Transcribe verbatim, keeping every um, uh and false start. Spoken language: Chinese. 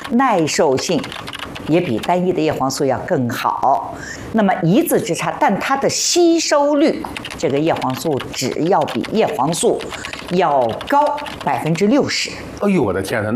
耐受性也比单一的叶黄素要更好。那么一字之差，但它的吸收率，这个叶黄素酯要比叶黄素要高百分之六十。 哎呦，我的天哪！那